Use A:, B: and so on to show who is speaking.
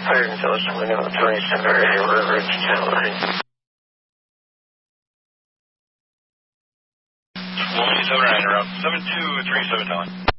A: Fire Intelligence Window 27 area, River to Channel 9.
B: 179, route 72379.